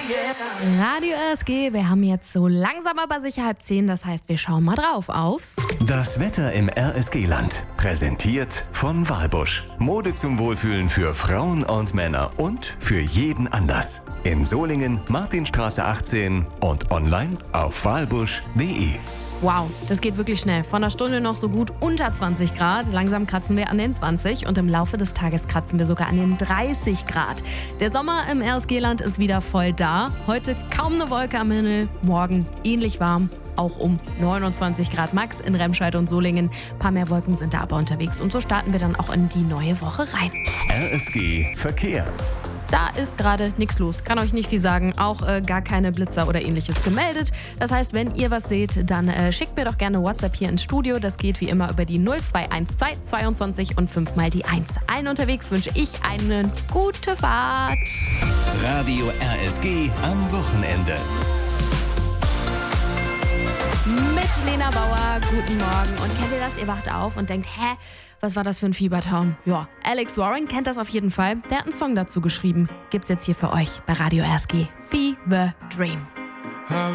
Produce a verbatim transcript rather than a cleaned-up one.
Radio R S G, wir haben jetzt so langsam aber sicher halb zehn, das heißt, wir schauen mal drauf aufs Das Wetter im R S G-Land. Präsentiert von Walbusch. Mode zum Wohlfühlen für Frauen und Männer und für jeden Anlass. In Solingen, Martinstraße achtzehn und online auf walbusch punkt de. Wow, das geht wirklich schnell. Vor einer Stunde noch so gut unter zwanzig Grad. Langsam kratzen wir an den zwanzig und im Laufe des Tages kratzen wir sogar an den dreißig Grad. Der Sommer im R S G-Land ist wieder voll da. Heute kaum eine Wolke am Himmel, morgen ähnlich warm. Auch um neunundzwanzig Grad max in Remscheid und Solingen. Ein paar mehr Wolken sind da aber unterwegs. Und so starten wir dann auch in die neue Woche rein. R S G Verkehr. Da ist gerade nichts los, kann euch nicht viel sagen, auch äh, gar keine Blitzer oder ähnliches gemeldet. Das heißt, wenn ihr was seht, dann äh, schickt mir doch gerne WhatsApp hier ins Studio. Das geht wie immer über die null zwei eins zwei zweiundzwanzig und fünf mal die eins. Allen unterwegs wünsche ich eine gute Fahrt. Radio R S G am Wochenende. Mit Lena Bauer, guten Morgen. Und kennt ihr das? Ihr wacht auf und denkt, hä, was war das für ein Fiebertraum? Ja, Alex Warren kennt das auf jeden Fall. Der hat einen Song dazu geschrieben. Gibt's jetzt hier für euch bei Radio R S G. Fever Dream.